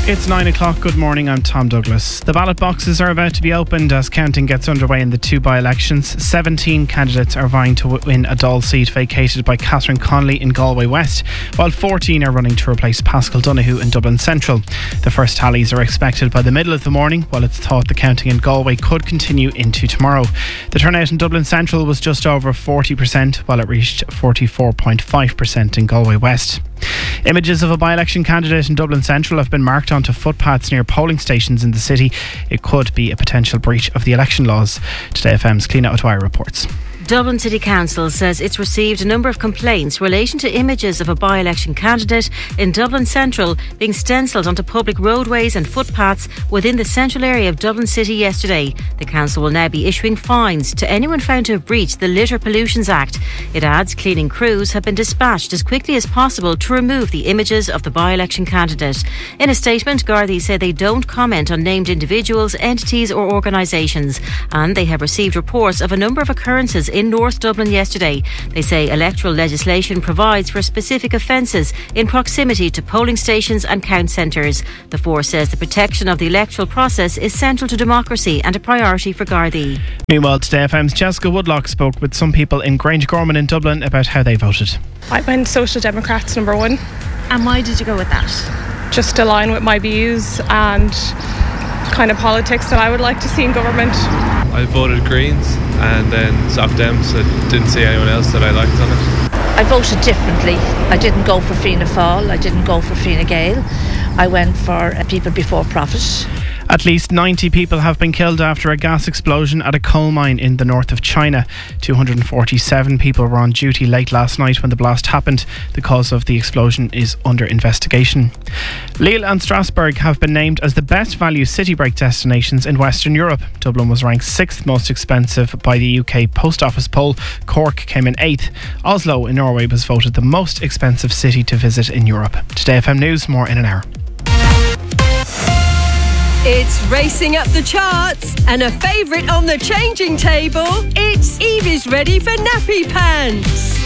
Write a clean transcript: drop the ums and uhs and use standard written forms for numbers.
It's 9 o'clock. Good morning, I'm Tom Douglas. The ballot boxes are about to be opened as counting gets underway in the two by-elections. 17 candidates are vying to win a Dáil seat vacated by Catherine Connolly in Galway West, while 14 are running to replace Paschal Donoghue in Dublin Central. The first tallies are expected by the middle of the morning, while it's thought the counting in Galway could continue into tomorrow. The turnout in Dublin Central was just over 40%, while it reached 44.5% in Galway West. Images of a by-election candidate in Dublin Central have been marked onto footpaths near polling stations in the city. It could be a potential breach of the election laws. Today FM's Cliona O'Dwyer reports. Dublin City Council says it's received a number of complaints relating to images of a by-election candidate in Dublin Central being stencilled onto public roadways and footpaths within the central area of Dublin City yesterday. The council will now be issuing fines to anyone found to have breached the Litter Pollutions Act. It adds cleaning crews have been dispatched as quickly as possible to remove the images of the by-election candidate. In a statement, Gardaí say they don't comment on named individuals, entities or organisations, and they have received reports of a number of occurrences in North Dublin yesterday. They say electoral legislation provides for specific offences in proximity to polling stations and count centres. The force says the protection of the electoral process is central to democracy and a priority for Gardaí. Meanwhile, Today FM's Jessica Woodlock spoke with some people in Grangegorman in Dublin about how they voted. I went Social Democrats number one. And why did you go with that? Just to align with my views and kind of politics that I would like to see in government. I voted Greens and then Soc Dems. I didn't see anyone else that I liked on it. I voted differently. I didn't go for Fianna Fáil. I didn't go for Fine Gael. I went for People Before Profit. At least 90 people have been killed after a gas explosion at a coal mine in the north of China. 247 people were on duty late last night when the blast happened. The cause of the explosion is under investigation. Lille and Strasbourg have been named as the best value city break destinations in Western Europe. Dublin was ranked 6th most expensive by the UK Post Office poll. Cork came in 8th. Oslo in Norway was voted the most expensive city to visit in Europe. Today FM News, more in an hour. It's racing up the charts and a favourite on the changing table. It's Evie's ready for nappy pants.